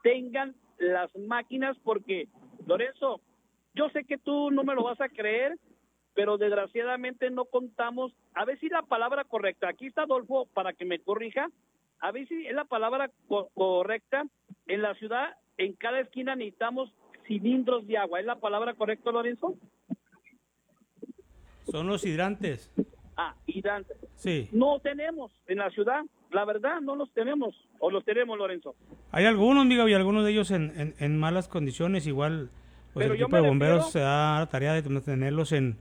tengan las máquinas, porque, Lorenzo, yo sé que tú no me lo vas a creer, pero desgraciadamente no contamos, a ver si la palabra correcta, aquí está Adolfo para que me corrija, a ver si es la palabra correcta, en la ciudad, en cada esquina necesitamos cilindros de agua, ¿es la palabra correcta, Lorenzo? Son los hidrantes. Hidrantes. Sí. No tenemos en la ciudad, la verdad, no los tenemos, o los tenemos, Lorenzo. Hay algunos, amigo, y algunos de ellos en malas condiciones, igual pues Pero el yo equipo me de bomberos refiero, se da la tarea de tenerlos en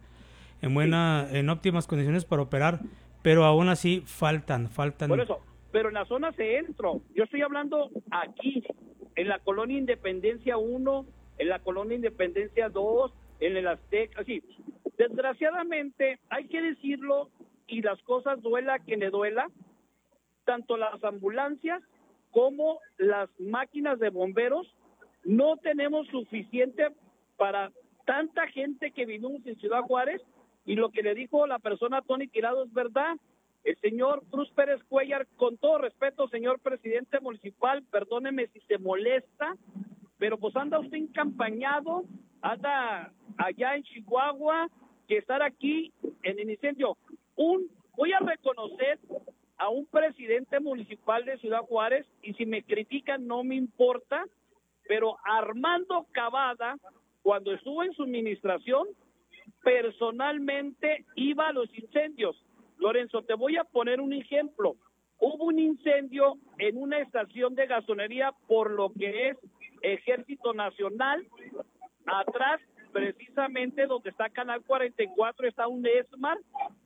en óptimas condiciones para operar, pero aún así faltan. por eso, pero en la zona centro, yo estoy hablando aquí, en la colonia Independencia 1, en la colonia Independencia 2, en el Azteca, así. Desgraciadamente, hay que decirlo, y las cosas duela que le duela, tanto las ambulancias como las máquinas de bomberos, no tenemos suficiente para tanta gente que vivimos en Ciudad Juárez, y lo que le dijo la persona Tony Tirado es verdad. El señor Cruz Pérez Cuellar, con todo respeto, señor presidente municipal, perdóneme si se molesta, pero pues anda usted encampañado, anda allá en Chihuahua, que estar aquí en el incendio. Voy a reconocer a un presidente municipal de Ciudad Juárez, y si me critican no me importa, pero Armando Cavada, cuando estuvo en su administración, personalmente iba a los incendios. Lorenzo, te voy a poner un ejemplo. Hubo un incendio en una estación de gasonería por lo que es Ejército Nacional, atrás, precisamente donde está Canal 44, está un ESMAR,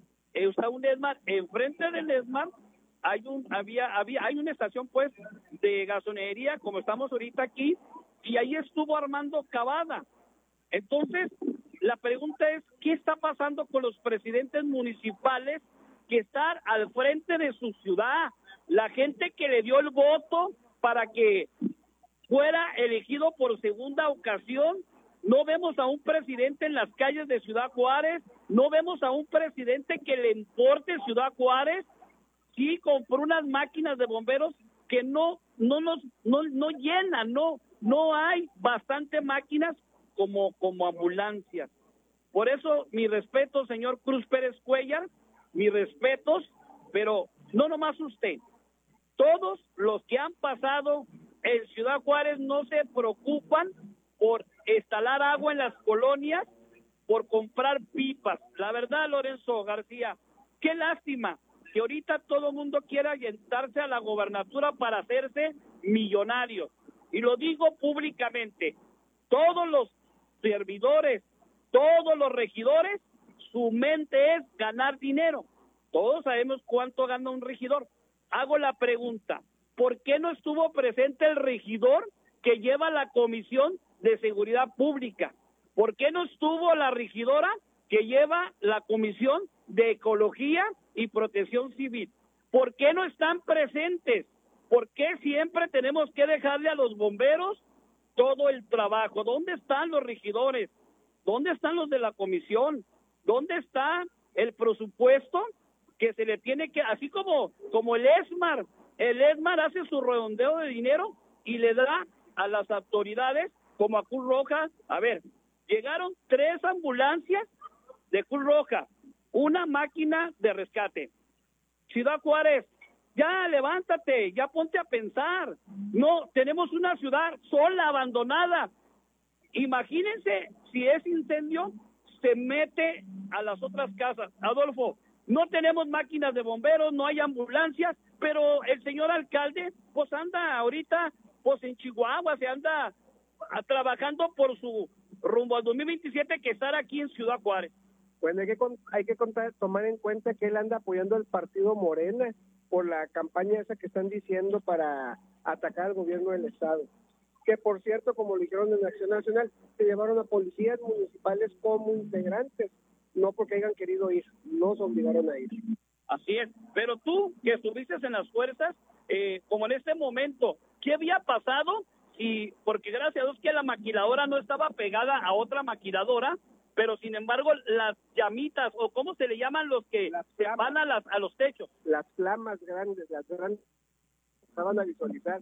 enfrente del ESMAR hay una estación pues de gasonería, como estamos ahorita aquí, y ahí estuvo Armando Cavada. Entonces, la pregunta es, ¿qué está pasando con los presidentes municipales que están al frente de su ciudad? La gente que le dio el voto para que fuera elegido por segunda ocasión. No vemos a un presidente en las calles de Ciudad Juárez, no vemos a un presidente que le importe Ciudad Juárez. Sí compró unas máquinas de bomberos que no llenan, no hay bastante máquinas como ambulancias. Por eso, mi respeto, señor Cruz Pérez Cuellar, mis respetos, pero no nomás usted. Todos los que han pasado en Ciudad Juárez no se preocupan por instalar agua en las colonias, por comprar pipas. La verdad, Lorenzo García, qué lástima que ahorita todo el mundo quiera aventarse a la gobernatura para hacerse millonario. Y lo digo públicamente, todos los servidores, todos los regidores, su mente es ganar dinero. Todos sabemos cuánto gana un regidor. Hago la pregunta, ¿por qué no estuvo presente el regidor que lleva la Comisión de Seguridad Pública? ¿Por qué no estuvo la regidora que lleva la Comisión de Ecología y Protección Civil? ¿Por qué no están presentes? ¿Por qué siempre tenemos que dejarle a los bomberos todo el trabajo? ¿Dónde están los regidores? ¿Dónde están los de la comisión? ¿Dónde está el presupuesto que se le tiene que, así como el ESMAR hace su redondeo de dinero y le da a las autoridades como a Cruz Roja? A ver, llegaron 3 ambulancias de Cruz Roja, una máquina de rescate. Ciudad Juárez, ya levántate, ya ponte a pensar. No, tenemos una ciudad sola, abandonada. Imagínense si ese incendio se mete a las otras casas. Adolfo, no tenemos máquinas de bomberos, no hay ambulancias, pero el señor alcalde pues anda ahorita pues en Chihuahua, se anda trabajando por su rumbo al 2027 que estar aquí en Ciudad Juárez. Bueno, hay que tomar en cuenta que él anda apoyando al partido Morena por la campaña esa que están diciendo para atacar al gobierno del estado. Que por cierto, como lo dijeron en Acción Nacional, se llevaron a policías municipales como integrantes, no porque hayan querido ir, no se obligaron a ir. Así es, pero tú que estuviste en las fuerzas, como en este momento, ¿qué había pasado? Y porque gracias a Dios que la maquiladora no estaba pegada a otra maquiladora, pero sin embargo las llamitas, o ¿cómo se le llaman los que se van a los techos? Las flamas grandes, estaban a visualizar.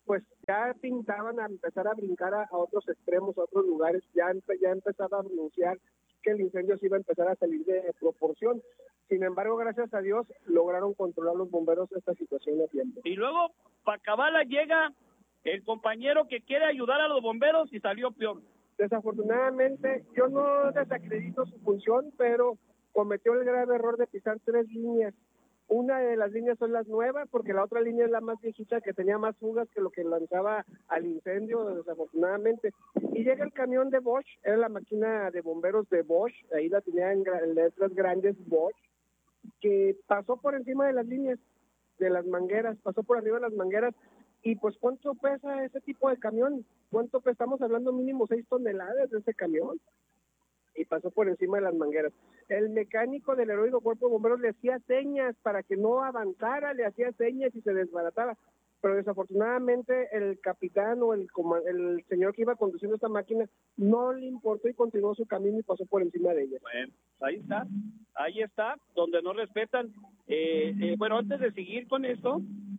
pues ya pintaban a empezar a brincar a otros extremos, a otros lugares, ya empezaba a anunciar que el incendio se iba a empezar a salir de proporción. Sin embargo, gracias a Dios, lograron controlar los bomberos esta situación a tiempo. Y luego, para acabarla, llega el compañero que quiere ayudar a los bomberos y salió peor. Desafortunadamente, yo no desacredito su función, pero cometió el grave error de pisar 3 líneas. Una de las líneas son las nuevas, porque la otra línea es la más viejita, que tenía más fugas que lo que lanzaba al incendio, desafortunadamente. Y llega el camión de Bosch, era la máquina de bomberos de Bosch, ahí la tenía en letras grandes Bosch, que pasó por encima de las líneas, de las mangueras, pasó por arriba de las mangueras. Y pues, ¿cuánto pesa ese tipo de camión? ¿Cuánto pesa? Estamos hablando mínimo 6 toneladas de ese camión. Y pasó por encima de las mangueras. El mecánico del heroico cuerpo de bomberos le hacía señas para que no avanzara, le hacía señas y se desbaratara. Pero desafortunadamente el capitán o el señor que iba conduciendo esta máquina no le importó y continuó su camino y pasó por encima de ella. Bueno, ahí está, donde no respetan. Bueno, antes de seguir con esto,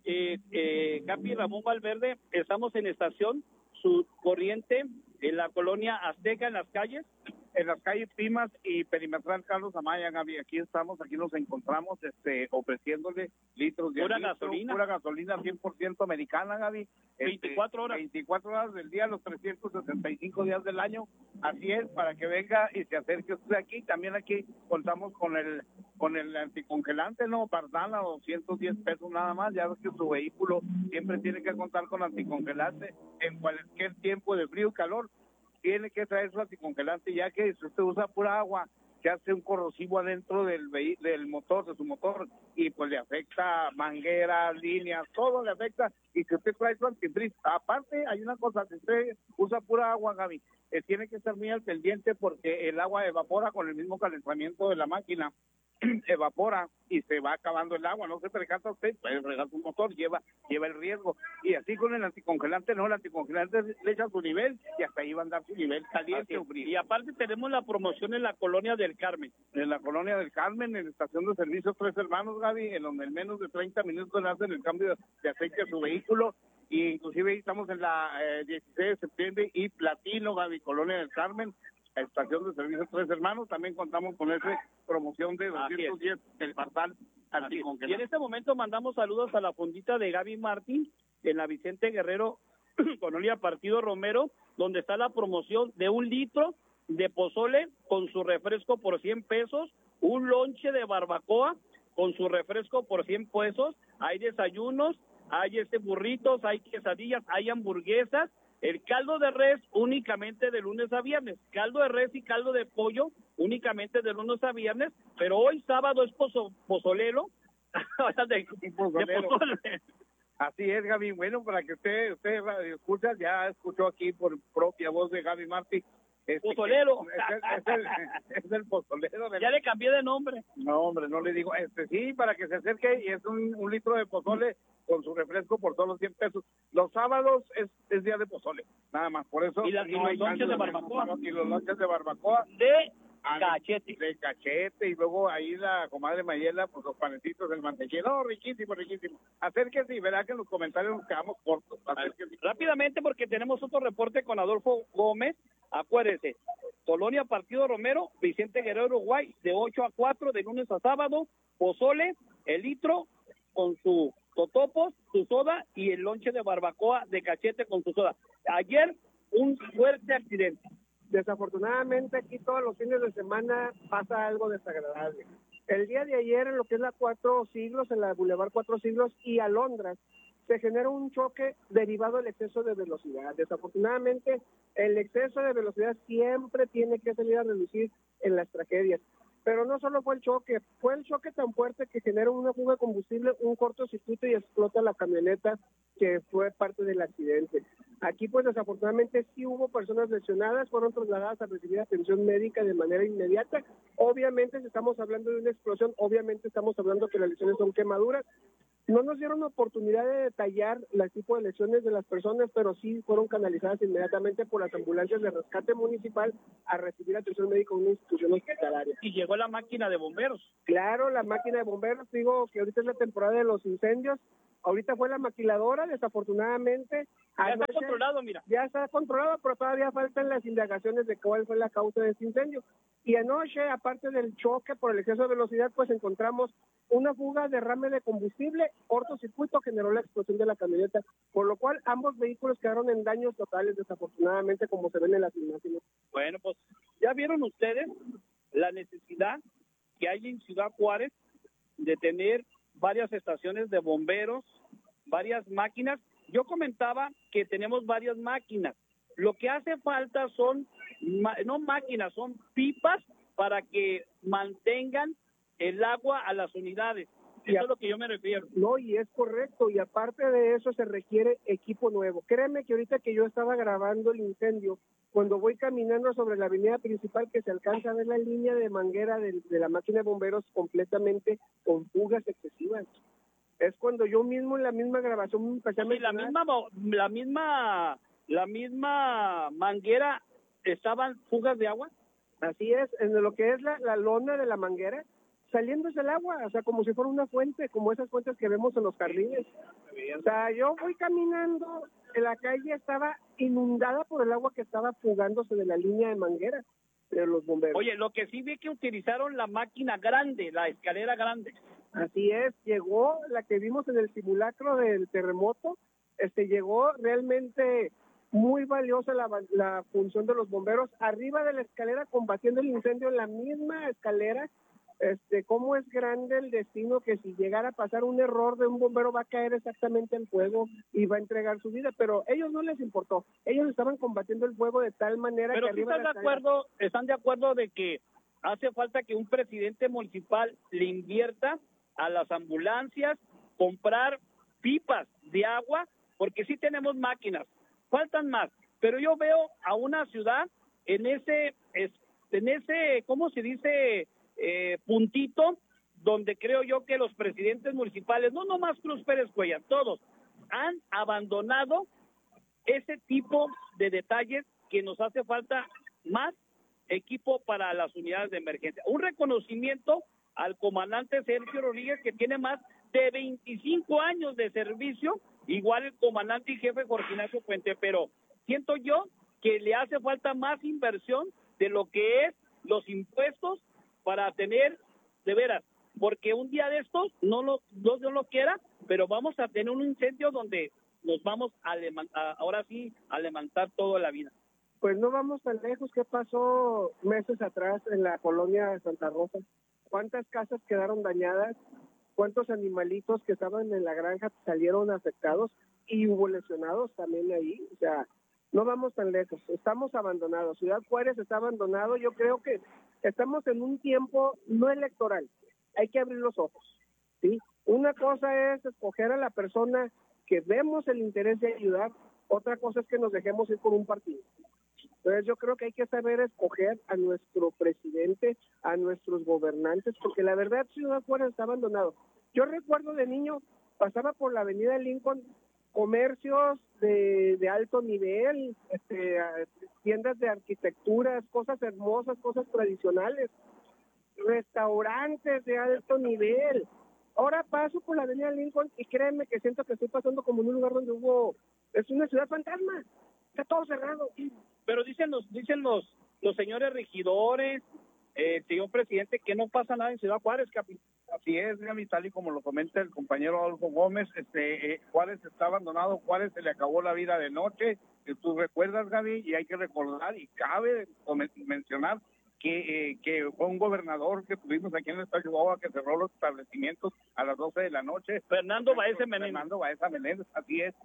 Capi Ramón Valverde, estamos en estación Corriente, en la colonia Azteca, en las calles Pimas y Perimetral Carlos Amaya, Gaby. Aquí nos encontramos ofreciéndole litros de pura gasolina 100% americana, Gaby. 24 horas del día, los 365 días del año. Así es, para que venga y se acerque usted aquí. También aquí contamos con el anticongelante, ¿no? Pardana, 210 pesos nada más. Ya ves que su vehículo siempre tiene que contar con anticongelante en cualquier tiempo de frío y calor. Tiene que traer su anticongelante, ya que si usted usa pura agua, se hace un corrosivo adentro del motor, de su motor, y pues le afecta mangueras, líneas, todo le afecta. Y si usted trae su antifreeze, aparte hay una cosa, si usted usa pura agua, Gaby, tiene que estar muy al pendiente porque el agua evapora con el mismo calentamiento de la máquina. Evapora y se va acabando el agua, no se percata usted, puede fregar su motor, lleva el riesgo. Y así con el anticongelante, no, el anticongelante le echa su nivel y hasta ahí va a andar su nivel caliente o frío. Y aparte tenemos la promoción en la Colonia del Carmen. En la Colonia del Carmen, en la estación de servicios Tres Hermanos, Gaby, en donde en menos de 30 minutos le hacen el cambio de aceite a su vehículo. Y inclusive estamos en la 16 de septiembre y Platino, Gaby, Colonia del Carmen, estación de servicios Tres Hermanos. También contamos con esa promoción de 210 el Pardal anticongelante. Y en este momento mandamos saludos a la fondita de Gaby Martín en la Vicente Guerrero, Colonia Partido Romero, donde está la promoción de 1 litro de pozole con su refresco por 100 pesos, un lonche de barbacoa con su refresco por 100 pesos, hay desayunos, hay burritos, hay quesadillas, hay hamburguesas. El caldo de res únicamente de lunes a viernes, caldo de res y caldo de pollo únicamente de lunes a viernes, pero hoy sábado es pozolero. de pozole. Así es, Gaby. Bueno, para que usted escucha, ya escuchó aquí por propia voz de Gaby Martí. Pozolero. Es el pozolero. Ya le cambié de nombre. No, hombre, no le digo. Sí, para que se acerque, y es un litro de pozole con su refresco por todos los 100 pesos. Los sábados es día de pozole, nada más. Por eso. Y los lonches de barbacoa. Y los lonches de barbacoa. De cachete, y luego ahí la comadre Mayela, pues los panecitos del mantequilla, riquísimo. Acérquese y verá que en los comentarios nos quedamos cortos. Rápidamente, porque tenemos otro reporte con Adolfo Gómez. Acuérdense, Colonia Partido Romero, Vicente Guerrero, Uruguay, de 8 a 4, de lunes a sábado, pozole, el litro con su totopos, su soda y el lonche de barbacoa de cachete con su soda. Ayer, un fuerte accidente. Desafortunadamente aquí todos los fines de semana pasa algo desagradable. El día de ayer en lo que es la 4 Siglos, en la Boulevard 4 Siglos y Alondras, se genera un choque derivado del exceso de velocidad. Desafortunadamente el exceso de velocidad siempre tiene que salir a reducir en las tragedias. Pero no solo fue el choque tan fuerte que genera una fuga de combustible, un cortocircuito y explota la camioneta que fue parte del accidente. Aquí pues desafortunadamente sí hubo personas lesionadas, fueron trasladadas a recibir atención médica de manera inmediata. Obviamente si estamos hablando de una explosión, obviamente estamos hablando que las lesiones son quemaduras, No nos dieron oportunidad de detallar el tipo de lesiones de las personas, pero sí fueron canalizadas inmediatamente por las ambulancias de rescate municipal a recibir atención médica en una institución hospitalaria. Y llegó la máquina de bomberos. Claro, la máquina de bomberos, digo que ahorita es la temporada de los incendios. Ahorita fue la maquiladora, desafortunadamente. Ya está controlado, mira. Ya está controlado, pero todavía faltan las indagaciones de cuál fue la causa de este incendio. Y anoche, aparte del choque por el exceso de velocidad, pues encontramos una fuga, derrame de combustible, cortocircuito generó la explosión de la camioneta, por lo cual ambos vehículos quedaron en daños totales, desafortunadamente, como se ven en las imágenes. Bueno, pues ya vieron ustedes la necesidad que hay en Ciudad Juárez de tener varias estaciones de bomberos, varias máquinas. Yo comentaba que tenemos varias máquinas. Lo que hace falta son, no máquinas, son pipas para que mantengan el agua a las unidades. Eso es lo que yo me refiero. No, y es correcto, y aparte de eso se requiere equipo nuevo. Créeme que ahorita que yo estaba grabando el incendio, cuando voy caminando sobre la avenida principal, que se alcanza a ver la línea de manguera de la máquina de bomberos completamente con fugas excesivas. Es cuando yo mismo en la misma grabación empecé a mencionar. La misma manguera, estaban fugas de agua. Así es, en lo que es la lona de la manguera, saliéndose el agua, o sea, como si fuera una fuente, como esas fuentes que vemos en los jardines. O sea, yo voy caminando, en la calle estaba inundada por el agua que estaba fugándose de la línea de manguera de los bomberos. Oye, lo que sí vi que utilizaron la máquina grande, la escalera grande. Así es, llegó la que vimos en el simulacro del terremoto, llegó realmente muy valiosa la función de los bomberos arriba de la escalera combatiendo el incendio en la misma escalera. Cómo es grande el destino que si llegara a pasar un error de un bombero va a caer exactamente el fuego y va a entregar su vida, pero ellos no les importó, ellos estaban combatiendo el fuego de tal manera pero que arriba están de acuerdo de que hace falta que un presidente municipal le invierta a las ambulancias, comprar pipas de agua, porque sí tenemos máquinas, faltan más, pero yo veo a una ciudad en ese, ¿cómo se dice?, puntito donde creo yo que los presidentes municipales, no nomás Cruz Pérez Cuellar, todos han abandonado ese tipo de detalles que nos hace falta más equipo para las unidades de emergencia. Un reconocimiento al comandante Sergio Rodríguez, que tiene más de 25 años de servicio, igual el comandante y jefe Jorge Ignacio Puente, pero siento yo que le hace falta más inversión de lo que es los impuestos para tener, de veras, porque un día de estos, no lo quiera, pero vamos a tener un incendio donde nos vamos ahora sí a levantar toda la vida. Pues no vamos tan lejos. ¿Qué pasó meses atrás en la colonia de Santa Rosa? ¿Cuántas casas quedaron dañadas? ¿Cuántos animalitos que estaban en la granja salieron afectados? Y hubo lesionados también ahí. O sea, no vamos tan lejos. Estamos abandonados. Ciudad Juárez está abandonado. Yo creo que estamos en un tiempo no electoral. Hay que abrir los ojos, ¿sí? Una cosa es escoger a la persona que vemos el interés de ayudar. Otra cosa es que nos dejemos ir con un partido. Entonces yo creo que hay que saber escoger a nuestro presidente, a nuestros gobernantes, porque la verdad Ciudad Juárez está abandonado. Yo recuerdo de niño, pasaba por la avenida Lincoln, comercios de alto nivel, tiendas de arquitecturas, cosas hermosas, cosas tradicionales, restaurantes de alto nivel. Ahora paso por la avenida Lincoln y créeme que siento que estoy pasando como en un lugar donde es una ciudad fantasma, está todo cerrado. Pero dicen los señores regidores, señor presidente, que no pasa nada en Ciudad Juárez, capi. Así es, Gaby, tal y como lo comenta el compañero Adolfo Gómez, Juárez está abandonado, Juárez se le acabó la vida de noche, tú recuerdas, Gaby, y hay que recordar, y cabe mencionar que fue un gobernador que tuvimos aquí en el Estado de Chihuahua que cerró los establecimientos a las 12 de la noche. Fernando Baeza Menéndez, así es.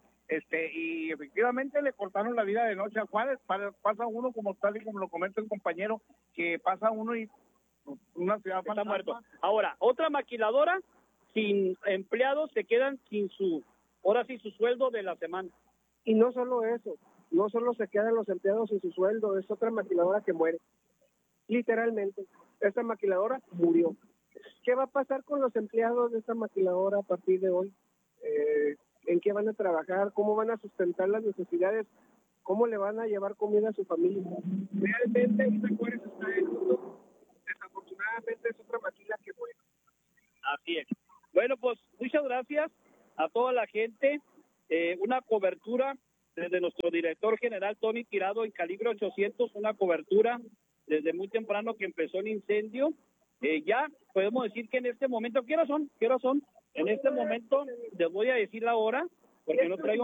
Y efectivamente le cortaron la vida de noche a Juárez. Pasa uno, como tal y como lo comenta el compañero, que pasa uno y una ciudad está muerto. Ahora, otra maquiladora sin empleados se quedan sin su sueldo de la semana. Y no solo eso, no solo se quedan los empleados sin su sueldo, es otra maquiladora que muere. Literalmente, esta maquiladora murió. ¿Qué va a pasar con los empleados de esta maquiladora a partir de hoy? en qué van a trabajar, cómo van a sustentar las necesidades, cómo le van a llevar comida a su familia. Realmente Isla Juárez está en luto. Desafortunadamente es otra maquila que muere. Así es. Bueno, pues muchas gracias a toda la gente. Una cobertura desde nuestro director general Tony Tirado en Calibre 800, una cobertura desde muy temprano que empezó el incendio. Ya podemos decir que en este momento, ¿qué horas son? En este momento les voy a decir la hora, porque no traigo.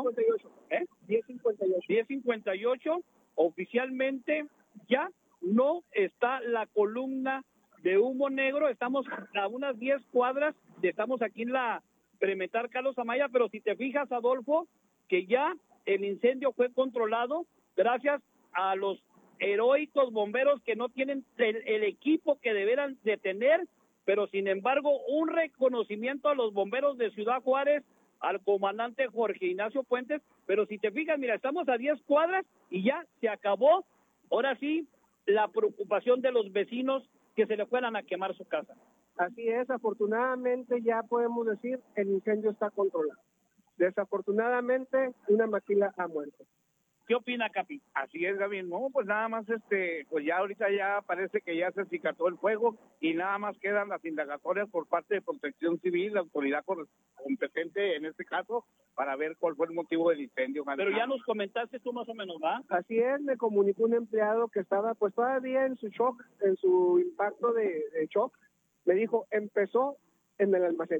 10:58. Oficialmente ya no está la columna de humo negro. Estamos a unas 10 cuadras, estamos aquí en la Premetar Carlos Amaya, pero si te fijas, Adolfo, que ya el incendio fue controlado gracias a los heroicos bomberos que no tienen el equipo que deberán de tener, pero sin embargo un reconocimiento a los bomberos de Ciudad Juárez, al comandante Jorge Ignacio Puentes. Pero si te fijas, mira, estamos a 10 cuadras y ya se acabó, ahora sí, la preocupación de los vecinos que se le fueran a quemar su casa. Así es, afortunadamente ya podemos decir el incendio está controlado. Desafortunadamente una maquila ha muerto. ¿Qué opina, Capi? Así es, Gaby. No, pues nada más, pues ya ahorita ya parece que ya se acicató el fuego y nada más quedan las indagatorias por parte de Protección Civil, la autoridad competente en este caso, para ver cuál fue el motivo del incendio. Pero ya nos comentaste tú más o menos, ¿va? Así es, me comunicó un empleado que estaba pues todavía en su shock, en su impacto de shock. Me dijo, empezó en el almacén.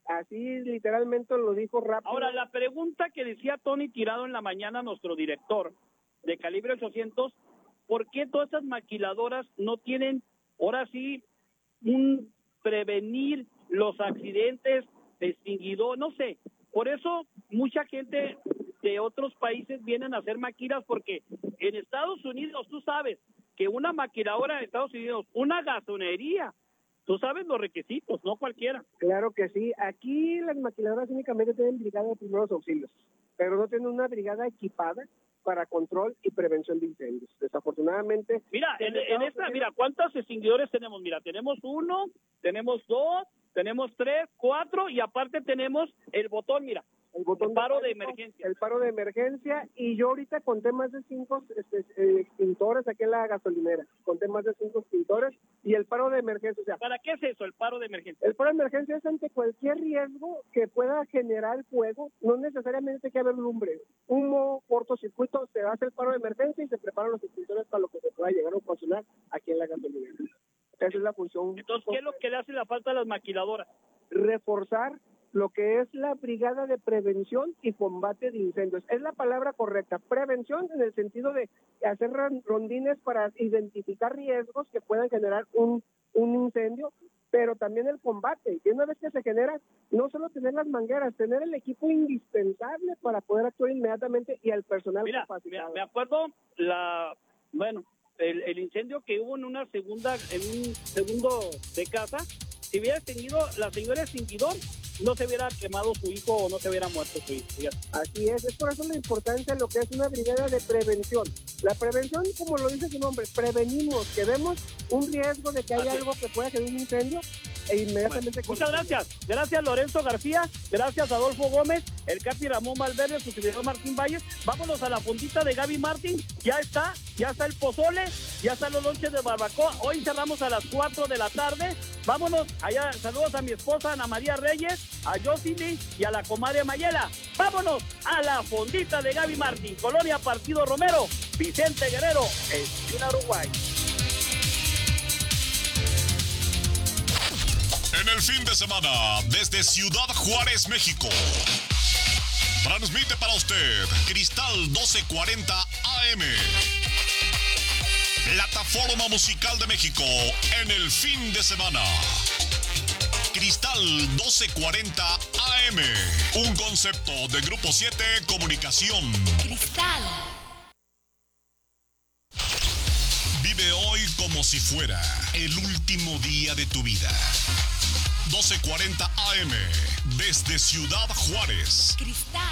Así literalmente lo dijo rápido. Ahora, la pregunta que decía Tony Tirado en la mañana, nuestro director de Calibre 800, ¿por qué todas estas maquiladoras no tienen, ahora sí, un prevenir los accidentes, extinguidor, no sé? Por eso mucha gente de otros países vienen a hacer maquilas, porque en Estados Unidos, tú sabes, que una maquiladora en Estados Unidos, una gasonería, tú sabes los requisitos, no cualquiera. Claro que sí. Aquí las maquiladoras únicamente tienen brigada de primeros auxilios, pero no tienen una brigada equipada para control y prevención de incendios. Desafortunadamente. Mira, en esta, mira, ¿cuántos extinguidores tenemos? Mira, tenemos 1, tenemos 2, tenemos 3, 4 y aparte tenemos el botón, mira. El botón paro de emergencia. El paro de emergencia, y yo ahorita conté más de 5 extintores aquí en la gasolinera. Conté más de 5 extintores y el paro de emergencia. O sea, ¿para qué es eso, el paro de emergencia? El paro de emergencia es ante cualquier riesgo que pueda generar fuego. No necesariamente que haber lumbre, humo, cortocircuito. Se hace el paro de emergencia y se preparan los extintores para lo que se pueda llegar a ocasionar aquí en la gasolinera. Esa es la función. Entonces, ¿qué es lo que le hace la falta a las maquiladoras? Reforzar lo que es la brigada de prevención y combate de incendios. Es la palabra correcta. Prevención en el sentido de hacer rondines para identificar riesgos que puedan generar un incendio, pero también el combate. Y una vez que se genera, no solo tener las mangueras, tener el equipo indispensable para poder actuar inmediatamente y al personal capacitado. Me acuerdo el incendio que hubo en un segundo de casa. Si hubiera tenido la señora extinguidor, no se hubiera quemado su hijo o no se hubiera muerto su hijo. Así es por eso la importancia de lo que es una brigada de prevención. La prevención, como lo dice su nombre, prevenimos que vemos un riesgo de que haya algo que pueda generar un incendio e inmediatamente... Muchas gracias Lorenzo García, gracias Adolfo Gómez, el Capi Ramón Valverde, su servidor Martín Valles. Vámonos a la fondita de Gaby Martín, ya está el pozole, ya están los lonches de barbacoa. Hoy cerramos a las 4 de la tarde. Vámonos allá, saludos a mi esposa Ana María Reyes, a Jocelyn y a la comadre Mayela. Vámonos a la fondita de Gaby Martín, Colonia Partido Romero, Vicente Guerrero, esquina Uruguay. En el fin de semana, desde Ciudad Juárez, México, transmite para usted Cristal 1240 AM, plataforma musical de México en el fin de semana. Cristal 1240 AM, un concepto de Grupo 7 Comunicación. Cristal. Vive hoy como si fuera el último día de tu vida. 1240 AM, desde Ciudad Juárez. Cristal.